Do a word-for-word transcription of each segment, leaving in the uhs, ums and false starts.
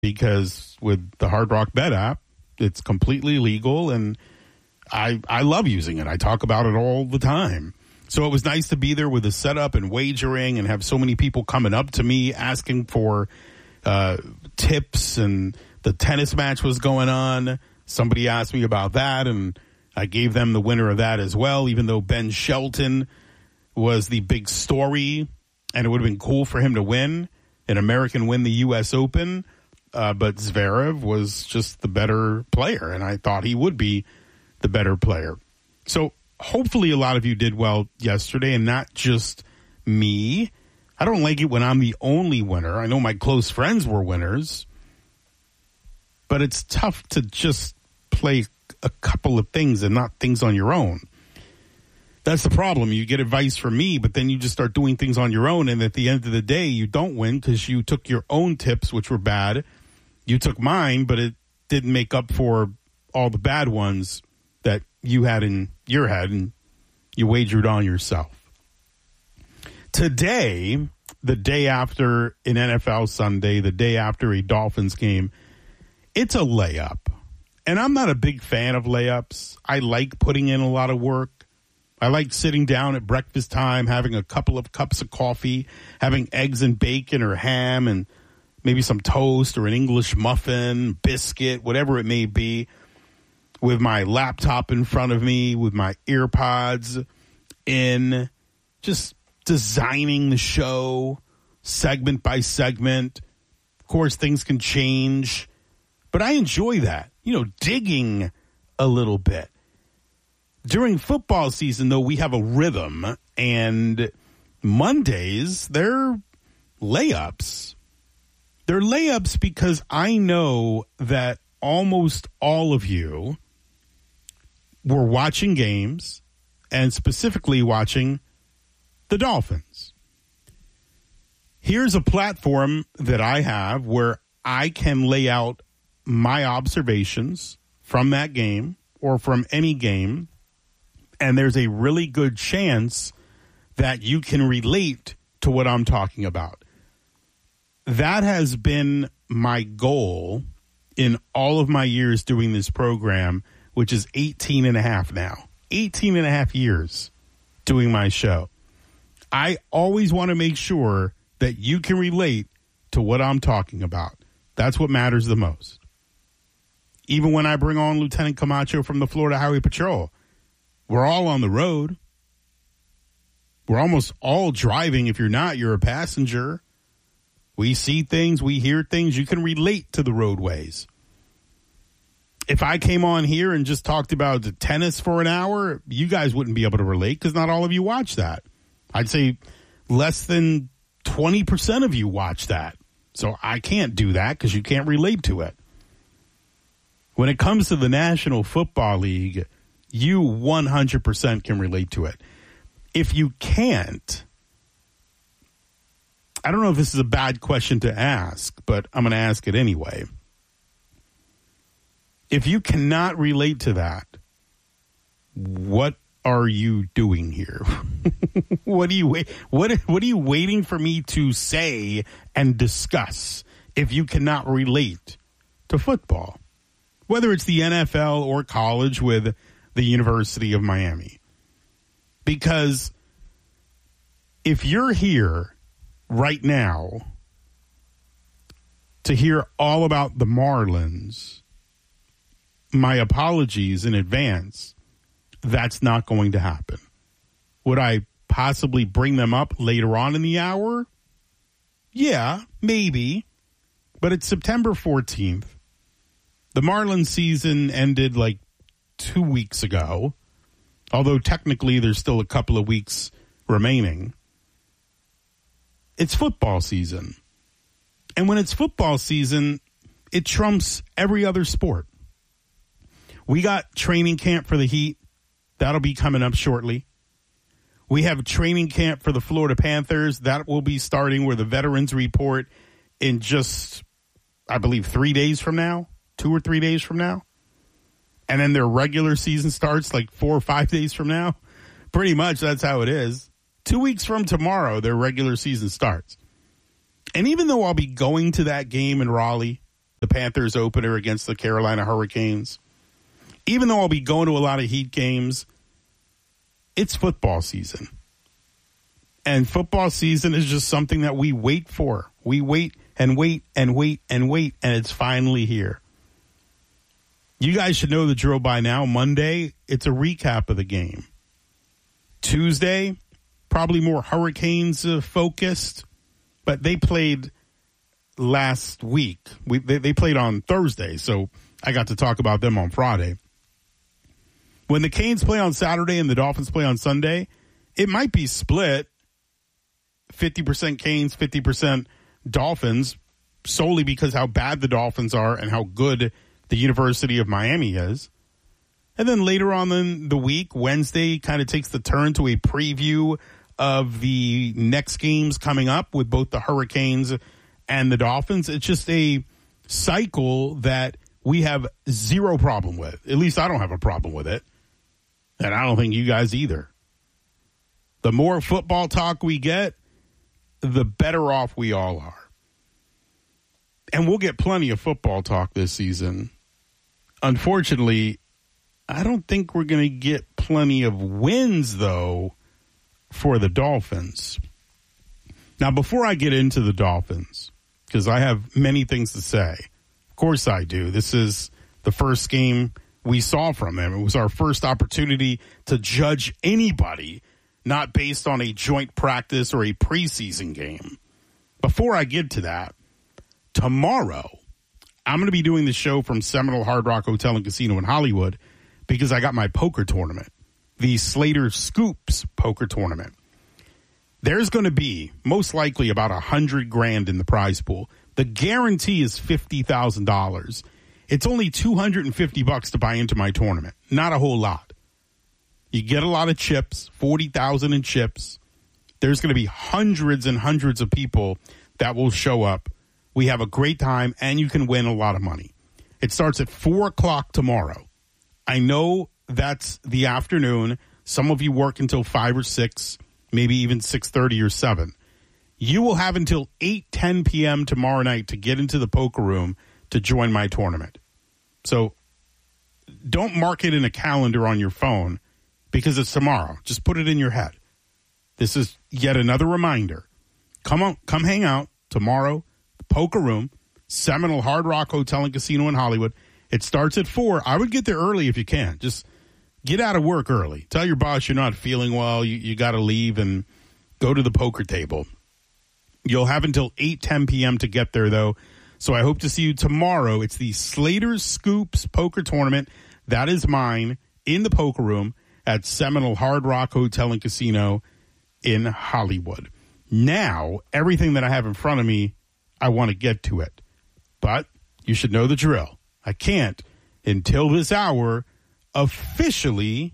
because with the Hard Rock Bet app, it's completely legal, and I I love using it. I talk about it all the time. So it was nice to be there with the setup and wagering and have so many people coming up to me asking for uh, tips, and the tennis match was going on. Somebody asked me about that, and I gave them the winner of that as well, even though Ben Shelton was the big story, and it would have been cool for him to win, an American win the U S Open. Uh, but Zverev was just the better player, and I thought he would be the better player. So hopefully a lot of you did well yesterday, and not just me. I don't like it when I'm the only winner. I know my close friends were winners, but it's tough to just play a couple of things and not things on your own. That's the problem. You get advice from me, but then you just start doing things on your own, and at the end of the day, you don't win because you took your own tips, which were bad. You took mine, but it didn't make up for all the bad ones that you had in your head, and you wagered on yourself. Today, the day after an N F L Sunday, the day after a Dolphins game, it's a layup. And I'm not a big fan of layups. I like putting in a lot of work. I like sitting down at breakfast time, having a couple of cups of coffee, having eggs and bacon or ham and maybe some toast or an English muffin, biscuit, whatever it may be, with my laptop in front of me, with my earpods in, just designing the show segment by segment. Of course, things can change, but I enjoy that, you know, digging a little bit. During football season, though, we have a rhythm, and Mondays, they're layups. They're layups because I know that almost all of you were watching games, and specifically watching the Dolphins. Here's a platform that I have where I can lay out my observations from that game or from any game, and there's a really good chance that you can relate to what I'm talking about. That has been my goal in all of my years doing this program, which is eighteen and a half now. eighteen and a half years doing my show. I always want to make sure that you can relate to what I'm talking about. That's what matters the most. Even when I bring on Lieutenant Camacho from the Florida Highway Patrol, we're all on the road. We're almost all driving. If you're not, you're a passenger. We see things, we hear things. You can relate to the roadways. If I came on here and just talked about the tennis for an hour, you guys wouldn't be able to relate because not all of you watch that. I'd say less than twenty percent of you watch that. So I can't do that because you can't relate to it. When it comes to the National Football League, you one hundred percent can relate to it. If you can't, I don't know if this is a bad question to ask, but I'm going to ask it anyway. If you cannot relate to that, what are you doing here? What are you wait? What What are you waiting for me to say and discuss? If you cannot relate to football, whether it's the N F L or college with the University of Miami, because if you're here right now to hear all about the Marlins, my apologies in advance. That's not going to happen. Would I possibly bring them up later on in the hour? Yeah, maybe. But it's September fourteenth. The Marlins season ended like two weeks ago, although technically there's still a couple of weeks remaining. It's football season. And when it's football season, it trumps every other sport. We got training camp for the Heat. That'll be coming up shortly. We have training camp for the Florida Panthers. That will be starting with the Veterans Report in just, I believe, three days from now, two or three days from now. And then their regular season starts like four or five days from now. Pretty much that's how it is. Two weeks from tomorrow, their regular season starts. And even though I'll be going to that game in Raleigh, the Panthers opener against the Carolina Hurricanes. Even though I'll be going to a lot of Heat games, it's football season. And football season is just something that we wait for. We wait and wait and wait and wait, and it's finally here. You guys should know the drill by now. Monday, it's a recap of the game. Tuesday, probably more Hurricanes uh, focused, but they played last week. We, they, they played on Thursday, so I got to talk about them on Friday. When the Canes play on Saturday and the Dolphins play on Sunday, it might be split fifty percent Canes, fifty percent Dolphins, solely because how bad the Dolphins are and how good the University of Miami is. And then later on in the week, Wednesday kind of takes the turn to a preview of the next games coming up with both the Hurricanes and the Dolphins. It's just a cycle that we have zero problem with. At least I don't have a problem with it. And I don't think you guys either. The more football talk we get, the better off we all are. And we'll get plenty of football talk this season. Unfortunately, I don't think we're going to get plenty of wins, though, for the Dolphins. Now, before I get into the Dolphins, because I have many things to say, of course I do. This is the first game we saw from them. It was our first opportunity to judge anybody, not based on a joint practice or a preseason game. Before I get to that, tomorrow, I'm going to be doing the show from Seminole Hard Rock Hotel and Casino in Hollywood because I got my poker tournament, the Slater Scoops poker tournament. There's going to be most likely about a hundred grand in the prize pool. The guarantee is fifty thousand dollars. It's only two hundred fifty bucks to buy into my tournament. Not a whole lot. You get a lot of chips, forty thousand in chips. There's going to be hundreds and hundreds of people that will show up. We have a great time, and you can win a lot of money. It starts at four o'clock tomorrow. I know that's the afternoon. Some of you work until five or six, maybe even six thirty or seven. You will have until eight ten p.m. tomorrow night to get into the poker room to join my tournament. So don't mark it in a calendar on your phone because it's tomorrow. Just put it in your head. This is yet another reminder. Come on, come hang out tomorrow. Poker room, Seminole Hard Rock Hotel and Casino in Hollywood. It starts at four. I would get there early if you can. Just get out of work early. Tell your boss you're not feeling well. You, you got to leave and go to the poker table. You'll have until eight ten p.m. to get there, though. So I hope to see you tomorrow. It's the Slater Scoops poker tournament. That is mine in the poker room at Seminole Hard Rock Hotel and Casino in Hollywood. Now, everything that I have in front of me, I want to get to it. But you should know the drill. I can't until this hour officially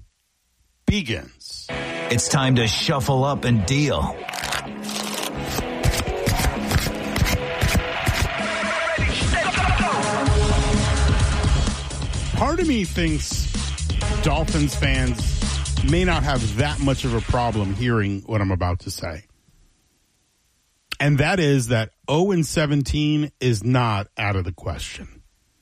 begins. It's time to shuffle up and deal. Part of me thinks Dolphins fans may not have that much of a problem hearing what I'm about to say. And that is that oh and seventeen is not out of the question.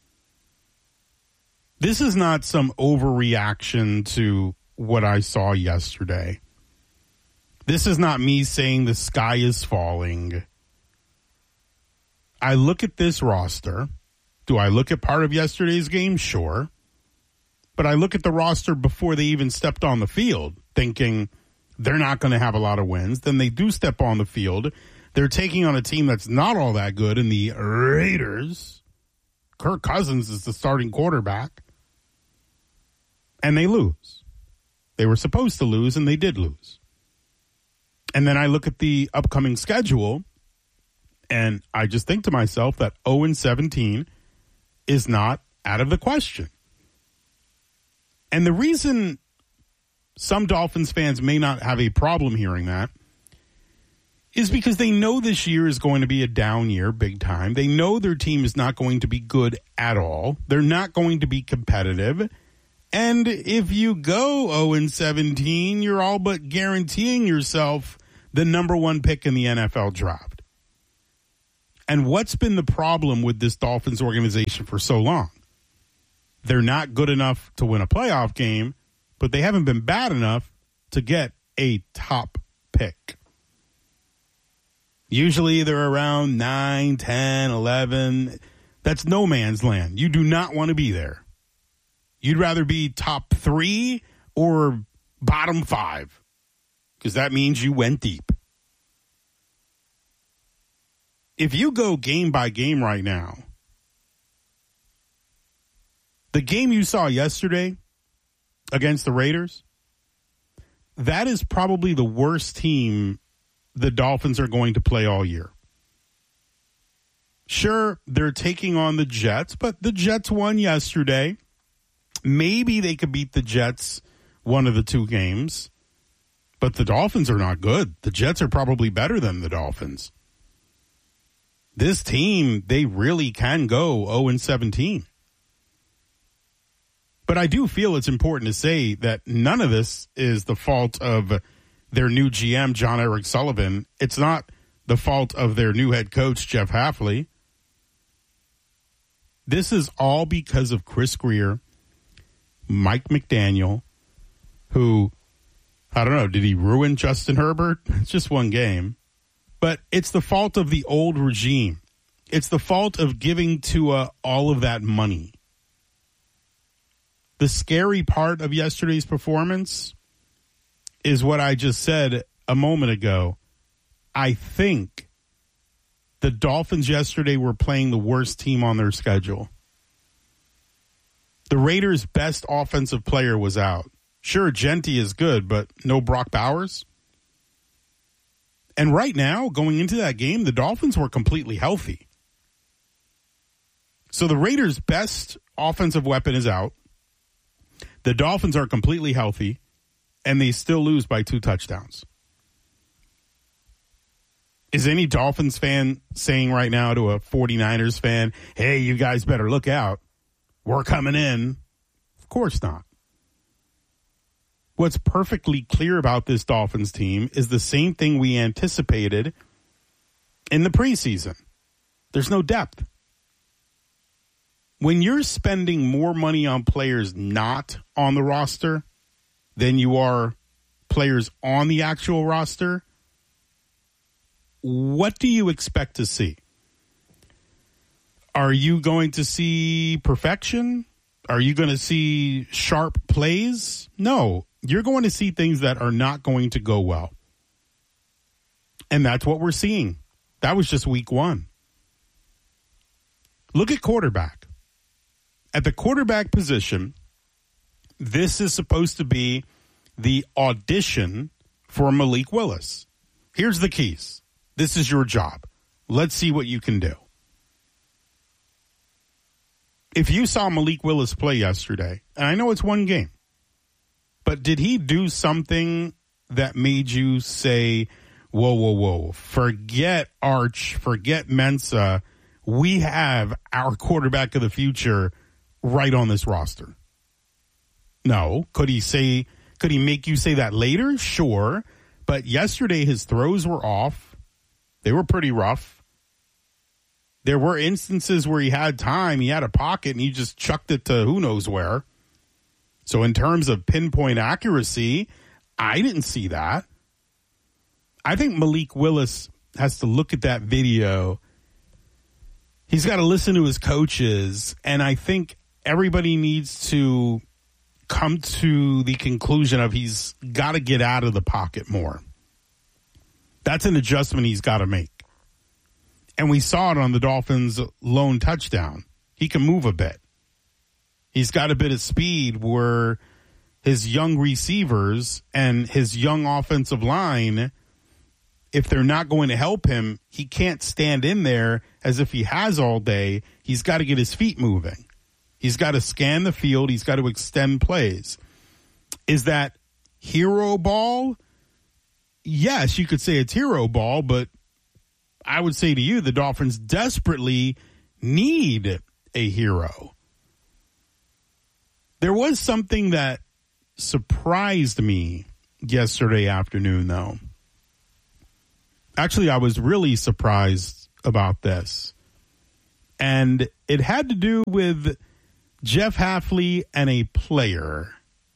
This is not some overreaction to what I saw yesterday. This is not me saying the sky is falling. I look at this roster. Do I look at part of yesterday's game? Sure. But I look at the roster before they even stepped on the field, thinking they're not going to have a lot of wins. Then they do step on the field. They're taking on a team that's not all that good in the Raiders. Kirk Cousins is the starting quarterback. And they lose. They were supposed to lose, and they did lose. And then I look at the upcoming schedule, and I just think to myself that oh and seventeen is not out of the question. And the reason some Dolphins fans may not have a problem hearing that is because they know this year is going to be a down year big time. They know their team is not going to be good at all. They're not going to be competitive. And if you go oh and seventeen, you're all but guaranteeing yourself the number one pick in the N F L draft. And what's been the problem with this Dolphins organization for so long? They're not good enough to win a playoff game, but they haven't been bad enough to get a top pick. Usually they're around nine, ten, eleven. That's no man's land. You do not want to be there. You'd rather be top three or bottom five, because that means you went deep. If you go game by game right now, the game you saw yesterday against the Raiders, that is probably the worst team the Dolphins are going to play all year. Sure, they're taking on the Jets, but the Jets won yesterday. Maybe they could beat the Jets one of the two games, but the Dolphins are not good. The Jets are probably better than the Dolphins. This team, they really can go oh and seventeen. But I do feel it's important to say that none of this is the fault of their new G M, John Eric Sullivan. It's not the fault of their new head coach, Jeff Hafley. This is all because of Chris Grier, Mike McDaniel, who, I don't know, did he ruin Justin Herbert? It's just one game. But it's the fault of the old regime. It's the fault of giving Tua all of that money. The scary part of yesterday's performance is what I just said a moment ago. I think the Dolphins yesterday were playing the worst team on their schedule. The Raiders' best offensive player was out. Sure, Genti is good, but no Brock Bowers. And right now, going into that game, the Dolphins were completely healthy. So the Raiders' best offensive weapon is out. The Dolphins are completely healthy, and they still lose by two touchdowns. Is any Dolphins fan saying right now to a 49ers fan, hey, you guys better look out. We're coming in? Of course not. What's perfectly clear about this Dolphins team is the same thing we anticipated in the preseason. There's no depth. When you're spending more money on players not on the roster than you are players on the actual roster, what do you expect to see? Are you going to see perfection? Are you going to see sharp plays? No, you're going to see things that are not going to go well. And that's what we're seeing. That was just week one. Look at quarterback. At the quarterback position, this is supposed to be the audition for Malik Willis. Here's the keys. This is your job. Let's see what you can do. If you saw Malik Willis play yesterday, and I know it's one game, but did he do something that made you say, whoa, whoa, whoa, forget Arch, forget Mensa, we have our quarterback of the future right on this roster? No. Could he say, could he make you say that later? Sure. But yesterday his throws were off. They were pretty rough. There were instances where he had time, he had a pocket, and he just chucked it to who knows where. So in terms of pinpoint accuracy, I didn't see that. I think Malik Willis has to look at that video. He's got to listen to his coaches, and I think everybody needs to come to the conclusion of he's got to get out of the pocket more. That's an adjustment he's got to make. And we saw it on the Dolphins' lone touchdown. He can move a bit. He's got a bit of speed where his young receivers and his young offensive line, if they're not going to help him, he can't stand in there as if he has all day. He's got to get his feet moving. He's got to scan the field. He's got to extend plays. Is that hero ball? Yes, you could say it's hero ball, but I would say to you, the Dolphins desperately need a hero. There was something that surprised me yesterday afternoon, though. Actually, I was really surprised about this. And it had to do with Jeff Hafley and a player.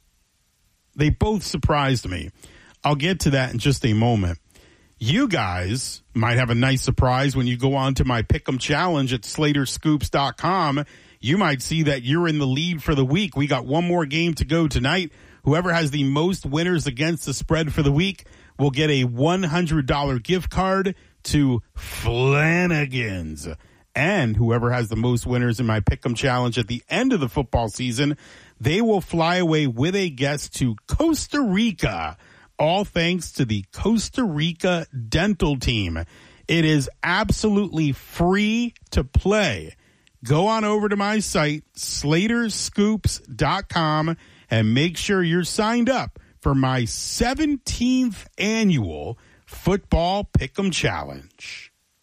They both surprised me. I'll get to that in just a moment. You guys might have a nice surprise when you go on to my Pick'em Challenge at Slater Scoops dot com. You might see that you're in the lead for the week. We got one more game to go tonight. Whoever has the most winners against the spread for the week will get a one hundred dollars gift card to Flanagan's. And whoever has the most winners in my Pick'em Challenge at the end of the football season, they will fly away with a guest to Costa Rica. All thanks to the Costa Rica Dental Team. It is absolutely free to play. Go on over to my site, Slater Scoops dot com, and make sure you're signed up for my seventeenth annual Football Pick'em Challenge.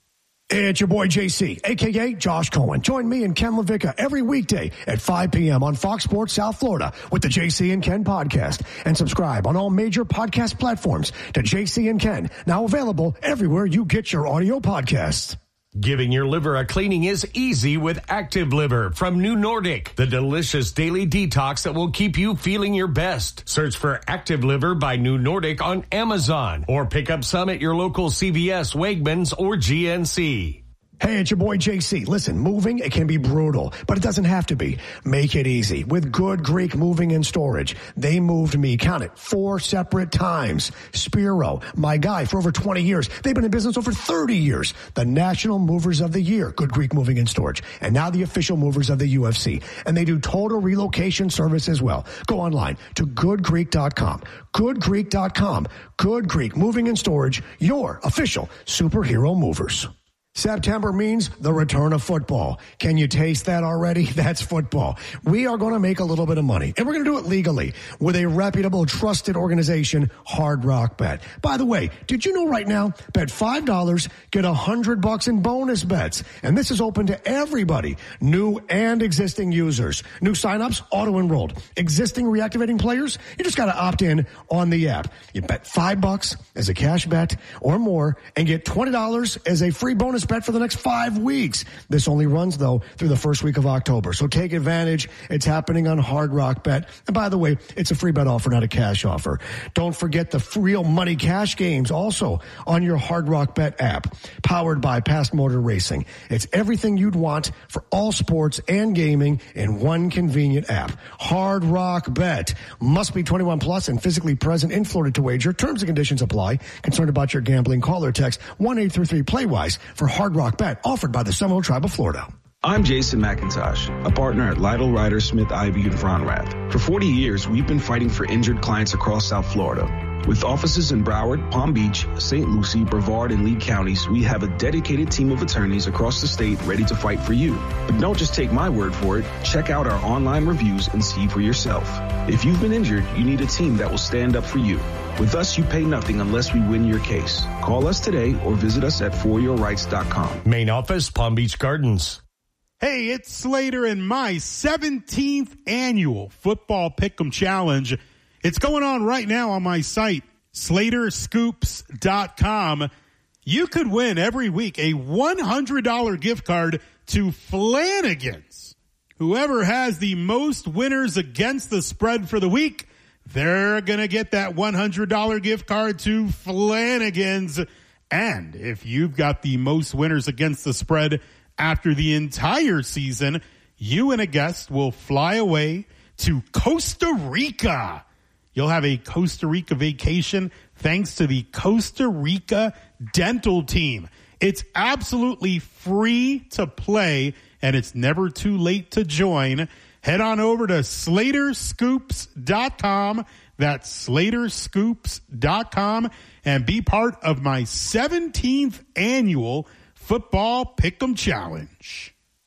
It's your boy J C, a k a. Josh Cohen. Join me and Ken LaVicka every weekday at five p.m. on Fox Sports South Florida with the J C and Ken podcast. And subscribe on all major podcast platforms to J C and Ken, now available everywhere you get your audio podcasts. Giving your liver a cleaning is easy with Active Liver from New Nordic, the delicious daily detox that will keep you feeling your best. Search for Active Liver by New Nordic on Amazon or pick up some at your local C V S, Wegmans, or G N C. Hey, it's your boy J C. Listen, moving, it can be brutal, but it doesn't have to be. Make it easy with Good Greek Moving and Storage. They moved me, count it, four separate times. Spiro, my guy for over twenty years. They've been in business over thirty years. The National Movers of the Year, Good Greek Moving and Storage. And now the official movers of the U F C. And they do total relocation service as well. Go online to good greek dot com. good greek dot com. Good Greek Moving and Storage, your official superhero movers. September means the return of football. Can you taste that already? That's football. We are going to make a little bit of money, and we're going to do it legally with a reputable, trusted organization, Hard Rock Bet. By the way, did you know right now, bet five dollars, get one hundred bucks in bonus bets. And this is open to everybody, new and existing users. New signups, auto-enrolled. Existing reactivating players, you just got to opt in on the app. You bet five bucks as a cash bet or more and get twenty dollars as a free bonus bet for the next five weeks. This only runs, though, through the first week of October. So take advantage. It's happening on Hard Rock Bet. And by the way, it's a free bet offer, not a cash offer. Don't forget the real money cash games also on your Hard Rock Bet app, powered by Past Motor Racing. It's everything you'd want for all sports and gaming in one convenient app. Hard Rock Bet. Must be twenty-one plus and physically present in Florida to wager. Terms and conditions apply. Concerned about your gambling? Call or text one eight three three play wise for Hard Rock Bet, offered by the Seminole Tribe of Florida. I'm Jason McIntosh, a partner at Lytle, Ryder, Smith, Ivy, and Fronrath. For forty years, we've been fighting for injured clients across South Florida. With offices in Broward, Palm Beach, Saint Lucie, Brevard, and Lee counties, we have a dedicated team of attorneys across the state ready to fight for you. But don't just take my word for it. Check out our online reviews and see for yourself. If you've been injured, you need a team that will stand up for you. With us, you pay nothing unless we win your case. Call us today or visit us at for your rights dot com. Main office, Palm Beach Gardens. Hey, it's Slater and my seventeenth annual Football Pick'em Challenge. It's going on right now on my site, Slater Scoops dot com. You could win every week a one hundred dollars gift card to Flanagan's. Whoever has the most winners against the spread for the week, they're going to get that one hundred dollars gift card to Flanagan's. And if you've got the most winners against the spread after the entire season, you and a guest will fly away to Costa Rica. You'll have a Costa Rica vacation thanks to the Costa Rica Dental Team. It's absolutely free to play, and it's never too late to join. Head on over to Slater Scoops dot com. That's Slater Scoops dot com, and be part of my seventeenth annual Football Pick'em Challenge.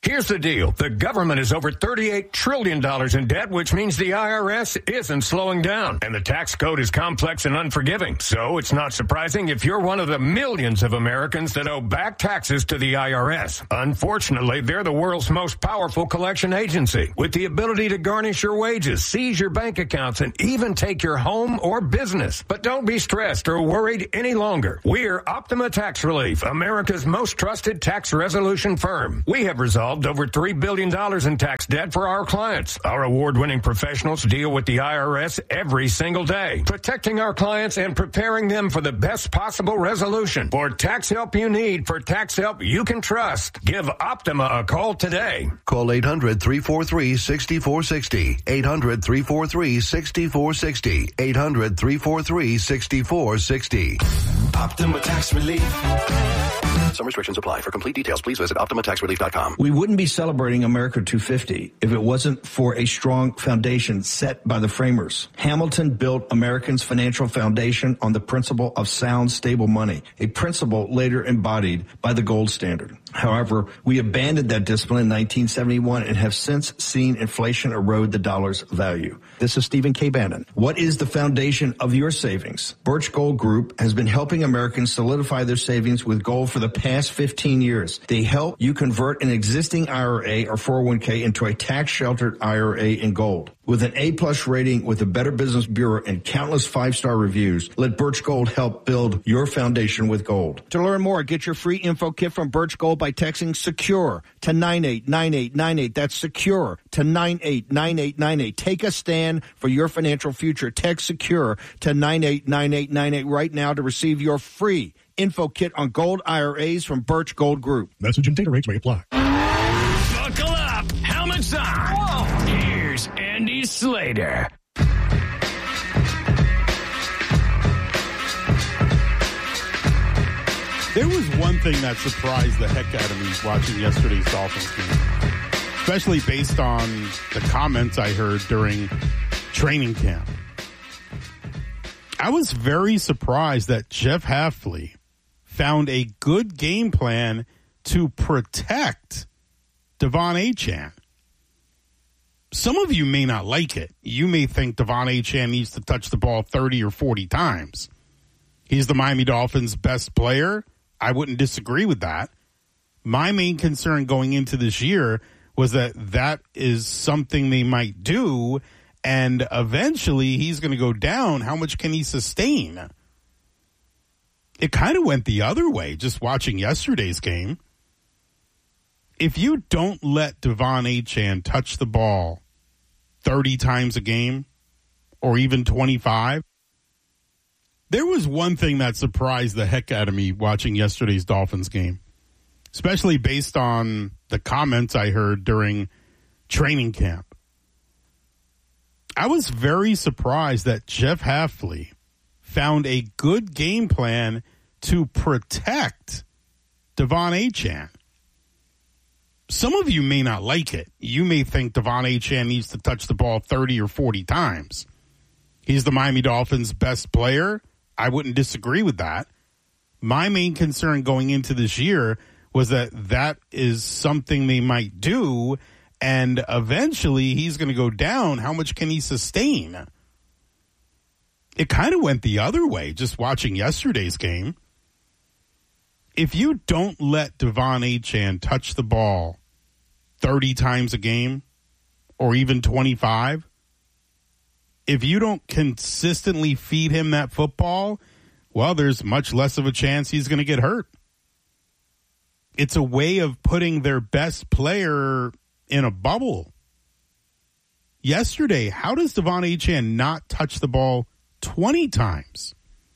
Here's the deal. The government is over thirty-eight trillion dollars in debt, which means the I R S isn't slowing down. And the tax code is complex and unforgiving. So it's not surprising if you're one of the millions of Americans that owe back taxes to the I R S. Unfortunately, they're the world's most powerful collection agency, with the ability to garnish your wages, seize your bank accounts, and even take your home or business. But don't be stressed or worried any longer. We're Optima Tax Relief, America's most trusted tax resolution firm. We have resolved over three billion dollars in tax debt for our clients. Our award-winning professionals deal with the I R S every single day, protecting our clients and preparing them for the best possible resolution. For tax help you need, for tax help you can trust, give Optima a call today. Call eight hundred, three four three, six four six zero. eight hundred, three four three, six four six zero. eight hundred, three four three, six four six zero. Optima Tax Relief. Some restrictions apply. For complete details, please visit optima tax relief dot com. We wouldn't be celebrating America two fifty if it wasn't for a strong foundation set by the framers. Hamilton built Americans' financial foundation on the principle of sound, stable money, a principle later embodied by the gold standard. However, we abandoned that discipline in nineteen seventy-one and have since seen inflation erode the dollar's value. This is Stephen K. Bannon. What is the foundation of your savings? Birch Gold Group has been helping Americans solidify their savings with gold for the past fifteen years. They help you convert an existing I R A or four oh one k into a tax-sheltered I R A in gold. With an A-plus rating with the Better Business Bureau and countless five-star reviews, let Birch Gold help build your foundation with gold. To learn more, get your free info kit from Birch Gold by texting SECURE to nine eight nine eight nine eight. That's SECURE to nine eight nine eight nine eight. Take a stand for your financial future. Text SECURE to nine eight nine eight nine eight right now to receive your free info kit on gold I R As from Birch Gold Group. Message and data rates may apply. Buckle up. Helmets on. Whoa. Here's Andy Slater. There was one thing that surprised the heck out of me watching yesterday's Dolphins game, especially based on the comments I heard during training camp. I was very surprised that Jeff Hafley found a good game plan to protect Devon Achane. Some of you may not like it. You may think Devon Achane needs to touch the ball thirty or forty times. He's the Miami Dolphins' best player. I wouldn't disagree with that. My main concern going into this year was that that is something they might do, and eventually he's going to go down. How much can he sustain? It kind of went the other way just watching yesterday's game. If you don't let Devon Achane touch the ball thirty times a game or even twenty-five, there was one thing that surprised the heck out of me watching yesterday's Dolphins game, especially based on the comments I heard during training camp. I was very surprised that Jeff Hafley found a good game plan to protect Devon Achane. Some of you may not like it. You may think Devon Achane needs to touch the ball thirty or forty times. He's the Miami Dolphins' best player. I wouldn't disagree with that. My main concern going into this year was that that is something they might do, and eventually he's going to go down. How much can he sustain? It kind of went the other way just watching yesterday's game. If you don't let Devon Achane touch the ball thirty times a game or even twenty-five, if you don't consistently feed him that football, well, there's much less of a chance he's going to get hurt. It's a way of putting their best player in a bubble. Yesterday, how does Devon Achane not touch the ball twenty times?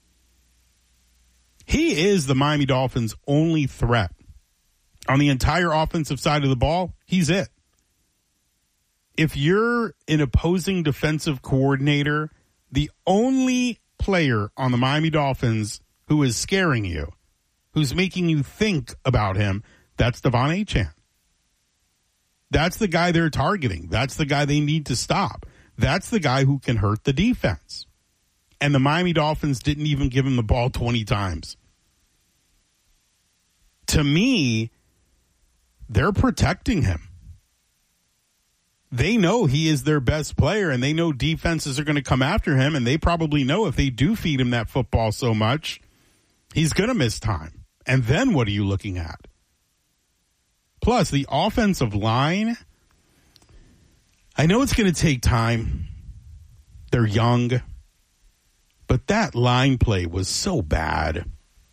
He is the Miami Dolphins' only threat. On the entire offensive side of the ball, he's it. If you're an opposing defensive coordinator, the only player on the Miami Dolphins who is scaring you, who's making you think about him, that's Devon Achane. That's the guy they're targeting. That's the guy they need to stop. That's the guy who can hurt the defense. And the Miami Dolphins didn't even give him the ball twenty times. To me, they're protecting him. They know he is their best player, and they know defenses are going to come after him, and they probably know if they do feed him that football so much, he's going to miss time. And then what are you looking at? Plus, the offensive line, I know it's going to take time. They're young. But that line play was so bad.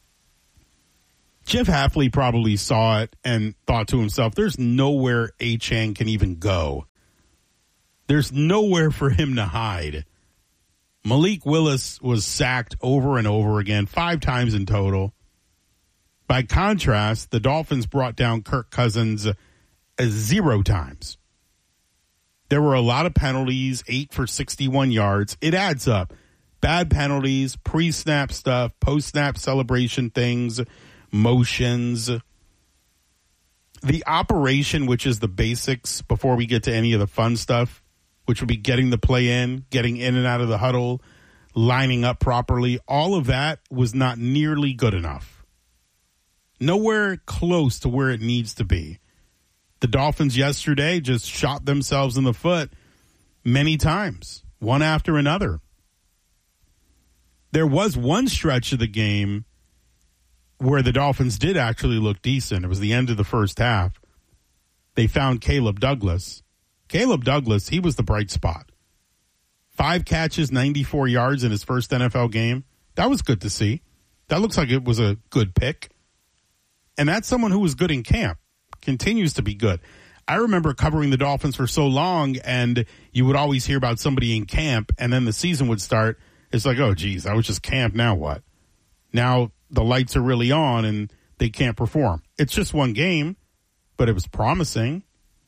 Jeff Hafley probably saw it and thought to himself, there's nowhere Achane can even go. There's nowhere for him to hide. Malik Willis was sacked over and over again, five times in total. By contrast, the Dolphins brought down Kirk Cousins zero times. There were a lot of penalties, eight for sixty-one yards. It adds up. Bad penalties, pre-snap stuff, post-snap celebration things, motions. The operation, which is the basics before we get to any of the fun stuff, which would be getting the play in, getting in and out of the huddle, lining up properly, all of that was not nearly good enough. Nowhere close to where it needs to be. The Dolphins yesterday just shot themselves in the foot many times, one after another. There was one stretch of the game where the Dolphins did actually look decent. It was the end of the first half. They found Caleb Douglas. Caleb Douglas, he was the bright spot. Five catches, ninety-four yards in his first N F L game. That was good to see. That looks like it was a good pick. And that's someone who was good in camp. Continues to be good. I remember covering the Dolphins for so long, and you would always hear about somebody in camp, and then the season would start. It's like, oh, geez, I was just camp. Now what? Now the lights are really on, and they can't perform. It's just one game, but it was promising.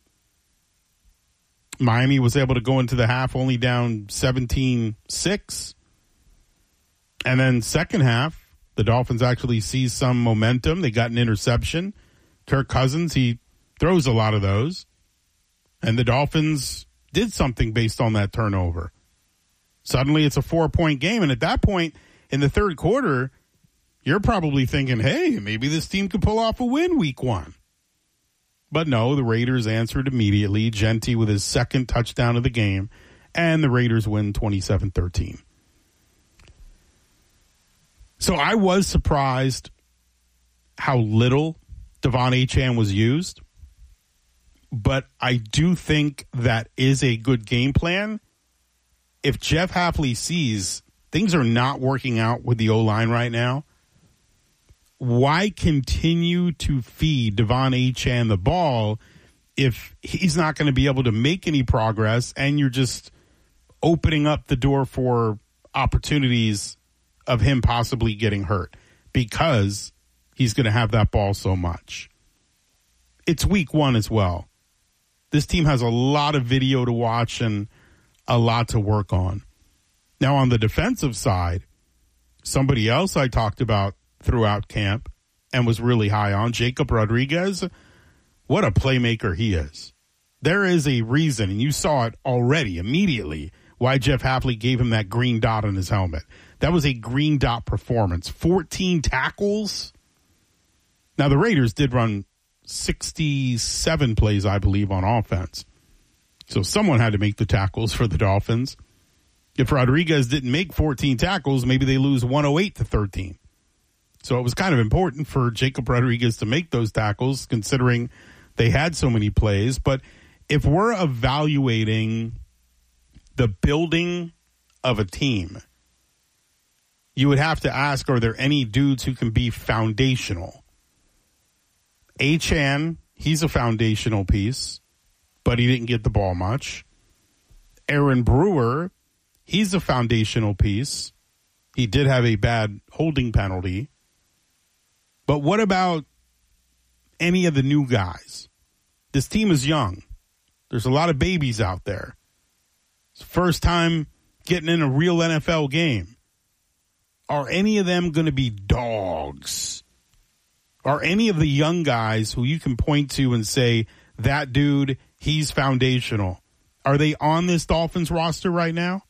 Miami was able to go into the half only down seventeen six. And then second half, the Dolphins actually seized some momentum. They got an interception. Kirk Cousins, he throws a lot of those. And the Dolphins did something based on that turnover. Suddenly it's a four-point game. And at that point, in the third quarter, you're probably thinking, hey, maybe this team could pull off a win week one. But no, the Raiders answered immediately. Genti with his second touchdown of the game. And the Raiders win twenty-seven thirteen. So I was surprised how little Devon Achane was used. But I do think that is a good game plan. If Jeff Hafley sees things are not working out with the O-line right now, why continue to feed Devon Achane the ball if he's not going to be able to make any progress and you're just opening up the door for opportunities of him possibly getting hurt because he's going to have that ball so much? It's week one as well. This team has a lot of video to watch and a lot to work on. Now, on the defensive side, somebody else I talked about throughout camp and was really high on, Jacob Rodriguez. What a playmaker he is. There is a reason, and you saw it already immediately, why Jeff Hafley gave him that green dot on his helmet. That was a green dot performance. fourteen tackles. Now, the Raiders did run sixty-seven plays, I believe, on offense. So someone had to make the tackles for the Dolphins. If Rodriguez didn't make fourteen tackles, maybe they lose one oh eight to thirteen. So it was kind of important for Jacob Rodriguez to make those tackles, considering they had so many plays. But if we're evaluating the building of a team, you would have to ask, are there any dudes who can be foundational? Achane, he's a foundational piece, but he didn't get the ball much. Aaron Brewer, he's a foundational piece. He did have a bad holding penalty. But what about any of the new guys? This team is young. There's a lot of babies out there. It's the first time getting in a real N F L game. Are any of them going to be dogs? Are any of the young guys who you can point to and say, that dude, he's foundational, are they on this Dolphins roster right now?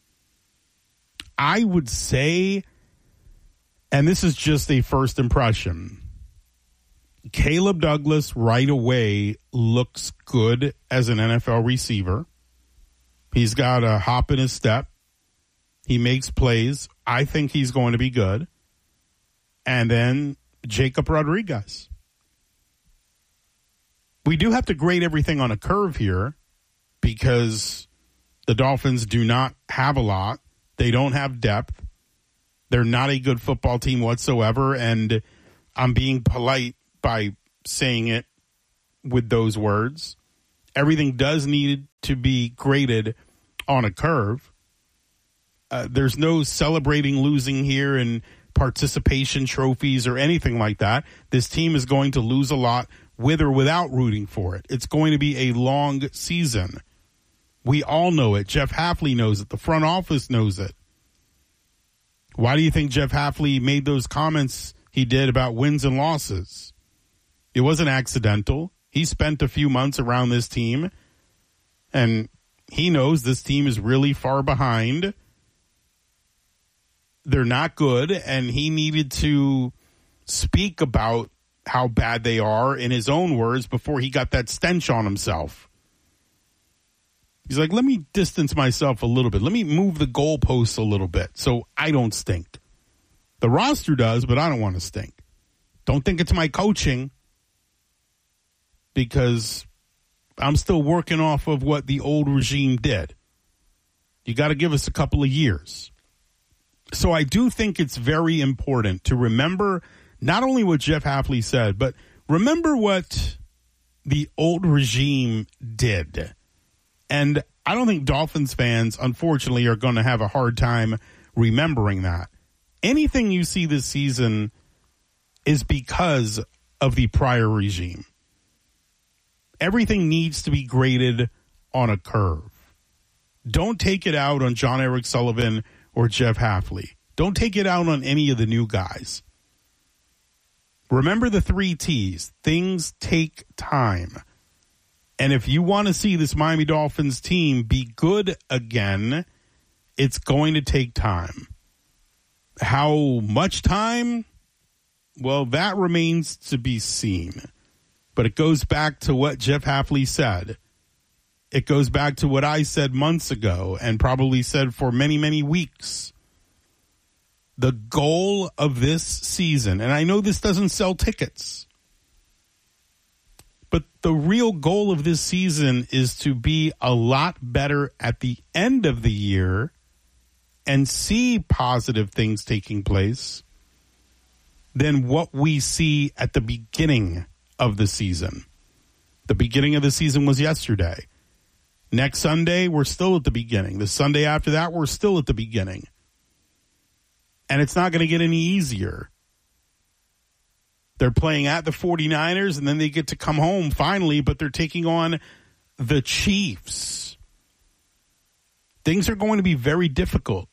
I would say, and this is just a first impression, Caleb Douglas right away looks good as an N F L receiver. He's got a hop in his step. He makes plays. I think he's going to be good. And then Jacob Rodriguez. We do have to grade everything on a curve here because the Dolphins do not have a lot. They don't have depth. They're not a good football team whatsoever. And I'm being polite by saying it with those words. Everything does need to be graded on a curve. Uh, there's no celebrating losing here and participation trophies or anything like that. This team is going to lose a lot with or without rooting for it. It's going to be a long season. We all know it. Jeff Hafley knows it. The front office knows it. Why do you think Jeff Hafley made those comments he did about wins and losses? It wasn't accidental. He spent a few months around this team, and he knows this team is really far behind. They're not good, and he needed to speak about how bad they are in his own words before he got that stench on himself. He's like, let me distance myself a little bit. Let me move the goalposts a little bit so I don't stink. The roster does, but I don't want to stink. Don't think it's my coaching because I'm still working off of what the old regime did. You got to give us a couple of years. So I do think it's very important to remember not only what Jeff Hafley said, but remember what the old regime did. And I don't think Dolphins fans, unfortunately, are going to have a hard time remembering that. Anything you see this season is because of the prior regime. Everything needs to be graded on a curve. Don't take it out on John Eric Sullivan or Jeff Hafley. Don't take it out on any of the new guys. Remember the three T's. Things take time. And if you want to see this Miami Dolphins team be good again, it's going to take time. How much time? Well, that remains to be seen. But it goes back to what Jeff Hafley said. It goes back to what I said months ago and probably said for many, many weeks. The goal of this season, and I know this doesn't sell tickets, but the real goal of this season is to be a lot better at the end of the year and see positive things taking place than what we see at the beginning of the season. The beginning of the season was yesterday. Next Sunday, we're still at the beginning. The Sunday after that, we're still at the beginning. And it's not going to get any easier. They're playing at the 49ers, and then they get to come home finally, but they're taking on the Chiefs. Things are going to be very difficult.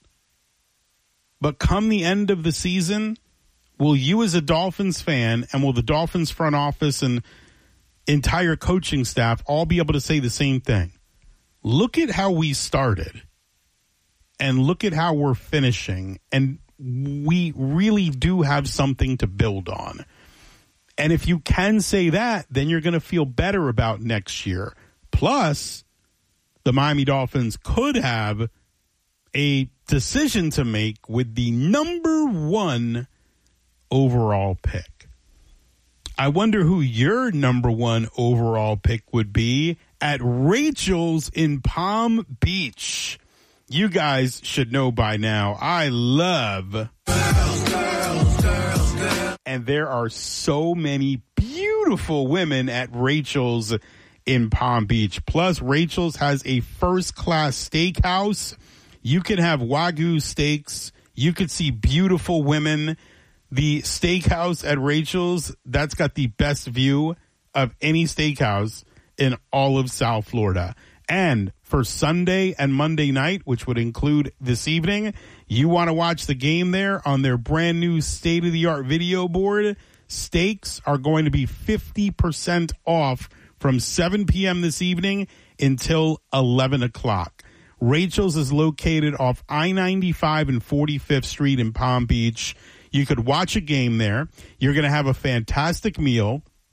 But come the end of the season, will you as a Dolphins fan and will the Dolphins front office and entire coaching staff all be able to say the same thing? Look at how we started and look at how we're finishing, and we really do have something to build on. And if you can say that, then you're going to feel better about next year. Plus, the Miami Dolphins could have a decision to make with the number one overall pick. I wonder who your number one overall pick would be at Rachel's in Palm Beach. You guys should know by now, I love girls, girls, girls, girls. And there are so many beautiful women at Rachel's in Palm Beach. Plus, Rachel's has a first-class steakhouse. You can have Wagyu steaks. You could see beautiful women. The steakhouse at Rachel's, that's got the best view of any steakhouse in all of South Florida. And for Sunday and Monday night, which would include this evening, you want to watch the game there on their brand new state-of-the-art video board, steaks are going to be fifty percent off from seven p.m. this evening until eleven o'clock. Rachel's is located off I ninety-five and forty-fifth Street in Palm Beach. You could watch a game there. You're going to have a fantastic meal.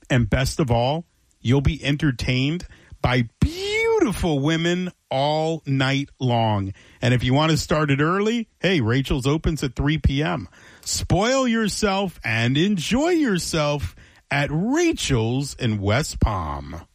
And best of all, you'll be entertained by beautiful women all night long. And if you want to start it early, hey, Rachel's opens at three p.m. Spoil yourself and enjoy yourself at Rachel's in West Palm.